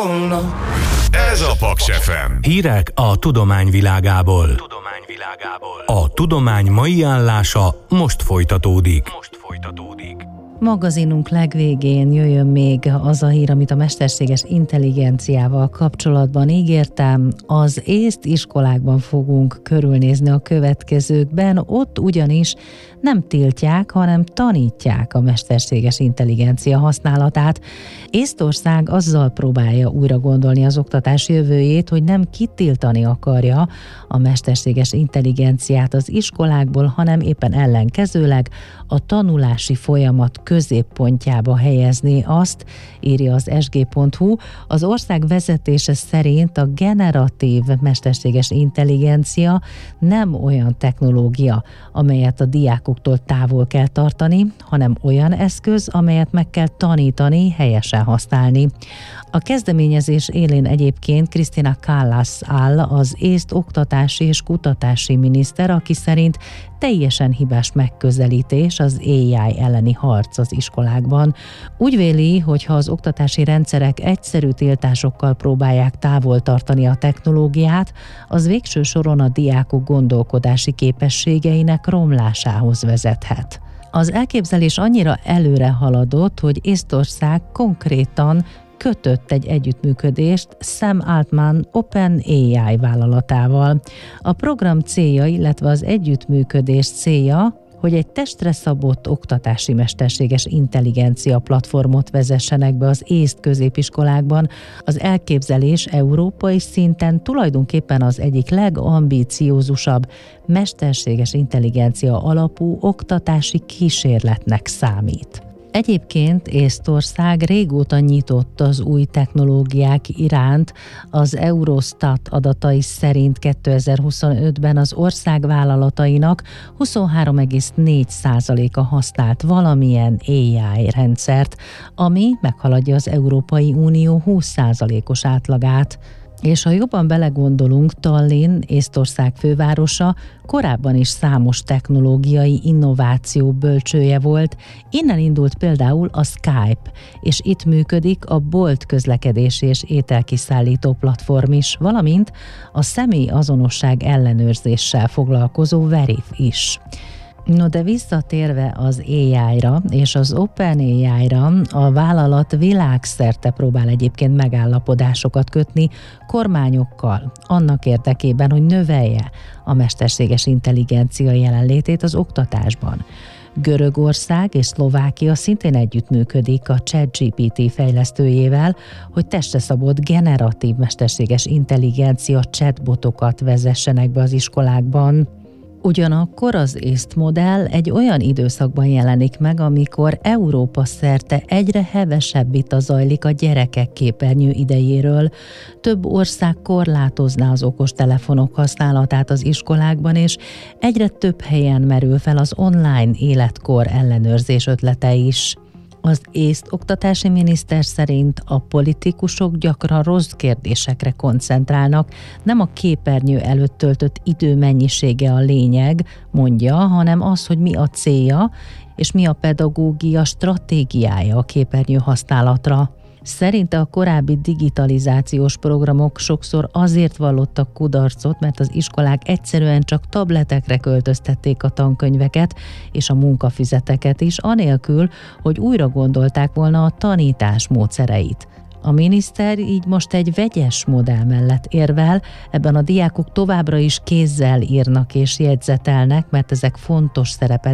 Ez a Paks FM. Hírek a tudomány világából. A tudomány mai állása most folytatódik. Magazinunk legvégén jöjjön még az a hír, amit a mesterséges intelligenciával kapcsolatban ígértem. Az észt iskolákban fogunk körülnézni a következőkben, ott ugyanis nem tiltják, hanem tanítják a mesterséges intelligencia használatát. Észtország azzal próbálja újra gondolni az oktatás jövőjét, hogy nem kitiltani akarja a mesterséges intelligenciát az iskolákból, hanem éppen ellenkezőleg a tanulási folyamat középpontjába helyezni azt, írja az sg.hu. Az ország vezetése szerint a generatív mesterséges intelligencia nem olyan technológia, amelyet a diákoktól távol kell tartani, hanem olyan eszköz, amelyet meg kell tanítani, helyesen használni. A kezdeményezés élén egyébként Krisztina Kallas áll, az észt oktatási és kutatási miniszter, aki szerint teljesen hibás megközelítés az AI elleni harc az iskolákban. Úgy véli, hogy ha az oktatási rendszerek egyszerű tiltásokkal próbálják távol tartani a technológiát, az végső soron a diákok gondolkodási képességeinek romlásához vezethet. Az elképzelés annyira előre haladott, hogy Észtország konkrétan kötött egy együttműködést Sam Altman OpenAI vállalatával. A program célja, illetve az együttműködés célja, hogy egy testre szabott oktatási mesterséges intelligencia platformot vezessenek be az észt középiskolákban. Az elképzelés európai szinten tulajdonképpen az egyik legambiciózusabb mesterséges intelligencia alapú oktatási kísérletnek számít. Egyébként Észtország régóta nyitott az új technológiák iránt. Az Eurostat adatai szerint 2025-ben az ország vállalatainak 23,4%-a használt valamilyen AI rendszert, ami meghaladja az Európai Unió 20%-os átlagát. És ha jobban belegondolunk, Tallinn, Észtország fővárosa, korábban is számos technológiai innováció bölcsője volt. Innen indult például a Skype, és itt működik a Bolt közlekedési és ételkiszállító platform is, valamint a személyazonosság ellenőrzéssel foglalkozó Verif is. No, de visszatérve az AI-ra és az OpenAI-ra, a vállalat világszerte próbál egyébként megállapodásokat kötni kormányokkal, annak érdekében, hogy növelje a mesterséges intelligencia jelenlétét az oktatásban. Görögország és Szlovákia szintén együttműködik a ChatGPT fejlesztőjével, hogy testre szabott generatív mesterséges intelligencia chatbotokat vezessenek be az iskolákban. Ugyanakkor az észt modell egy olyan időszakban jelenik meg, amikor Európa szerte egyre hevesebb vita zajlik a gyerekek képernyő idejéről. Több ország korlátozná az okostelefonok használatát az iskolákban, és egyre több helyen merül fel az online életkor ellenőrzés ötlete is. Az észt oktatási miniszter szerint a politikusok gyakran rossz kérdésekre koncentrálnak, nem a képernyő előtt töltött idő mennyisége a lényeg, mondja, hanem az, hogy mi a célja, és mi a pedagógia stratégiája a képernyő használatra. Szerinte a korábbi digitalizációs programok sokszor azért vallottak kudarcot, mert az iskolák egyszerűen csak tabletekre költöztették a tankönyveket és a munkafüzeteket is, anélkül, hogy újra gondolták volna a tanítás módszereit. A miniszter így most egy vegyes modell mellett érvel, ebben a diákok továbbra is kézzel írnak és jegyzetelnek, mert ezek fontos szerepet